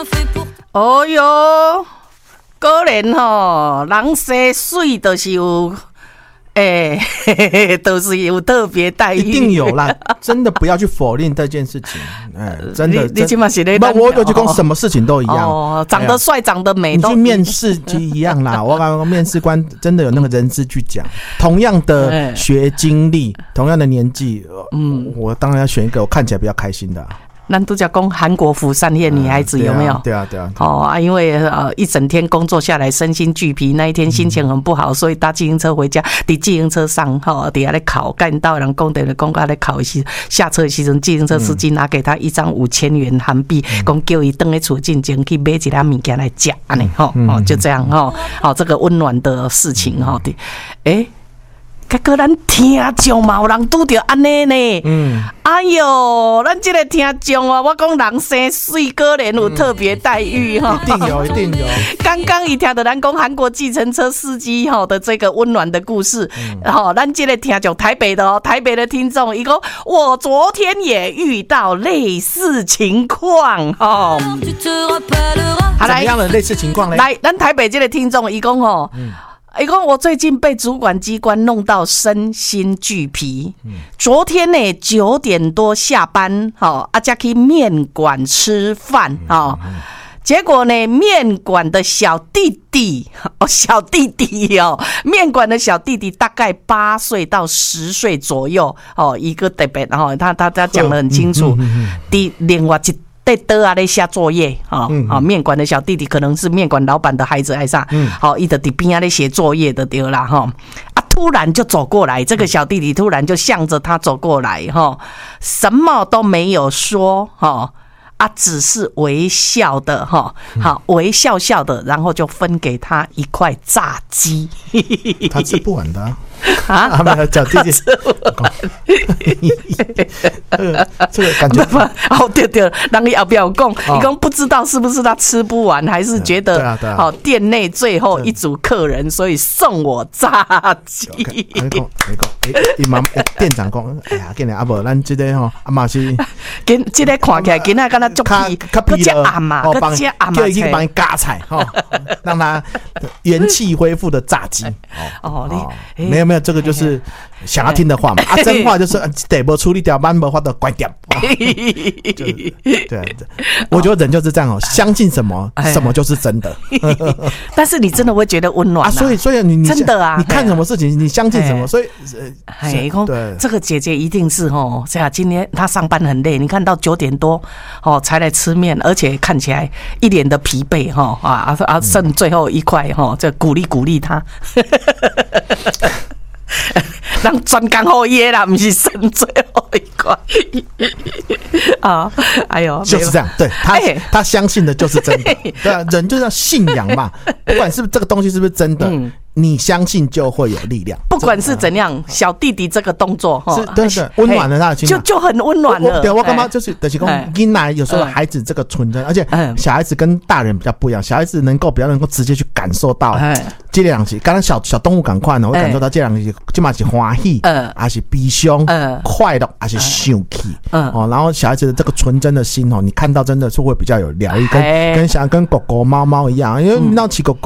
哦哟，果然吼，人生水就是有。都是有特别待遇， 一定有啦，真的不要去否定这件事情。真的， 你起码是在我就讲什么事情都一样。 哦，长得帅、长得美， 你去面试就一样啦。我刚刚面试官真的有那个人资去讲，同样的学经历，同样的年纪，我当然要选一个我看起来比较开心的。 咱都讲韩国釜山那女孩子有没有？ 对啊。 因为一整天工作下来身心俱疲，那一天心情很不好，所以搭计程车回家，在计程车上底下在考，干到人讲的公告在考时，下车的时候，计程车司机拿给他一张5000元韩币，讲叫伊回去厝进前去买一点物件来吃，安尼就这样这个温暖的事情结果咱听众嘛，有人拄着安尼呢。哎呦，咱这个听众我讲人生水果然有特别待遇一定有。 刚刚一听到咱讲韩国计程车司机的这个温暖的故事，咱这个听众台北的听众，伊讲我昨天也遇到类似情况怎么样的类似情况呢？ 来，咱台北这个听众伊讲伊讲我最近被主管机关弄到身心俱疲。昨天呢9点多下班，才去面馆吃饭结果呢，面馆的小弟弟面馆的小弟弟大概8岁到10岁左右一个特别他讲得很清楚，另外一在桌啊咧写作业面馆的小弟弟可能是面馆老板的孩子还是啥他就在边啊咧写作业的对啦突然就走过来，这个小弟弟突然就向着他走过来什么都没有说只是微笑的微笑笑的，然后就分给他一块炸鸡。 他吃不完的没有小弟弟这个感觉对，人家后边有讲，伊讲不知道是不是他吃不完，还是觉得店内最后一组客人，所以送我炸鸡。 店长讲，哎呀，今日阿无咱这个嘛是， 这个看起来今仔敢若足皮，佮只暗嘛，佮只暗嘛， 就已经帮你加菜让他元气恢复的炸鸡。没有，这个就是想要听的话嘛。真话就是得不处理掉，慢没法的关掉。对，我觉得人就是这样相信什么就是真的。 但是你真的会觉得温暖所以你真的你看什么事情，你相信什么，所以对这个姐姐一定是今天她上班很累，你看到9点多才来吃面，而且看起来一脸的疲惫剩最后一块就鼓励她。人专工好耶啦，不是剩最后一块哎呦， 就是这样，对他相信的就是真的，对啊，人就是要信仰嘛，不管是不是这个东西是不是真的，你相信就会有力量。 不管是怎样，小弟弟这个动作是真的温暖了他的心， 就很温暖了。 对，我干嘛就是讲，囡仔有时候孩子这个纯真，而且小孩子跟大人比较不一样，小孩子比较能够直接去感受到这两是，刚刚小动物赶快呢，我感受到这两是，起码是欢喜，还是悲伤，快乐，还是生气，然后小孩子的这个纯真的心你看到真的是会比较有疗愈，跟狗狗、猫猫一样，因为闹起狗狗。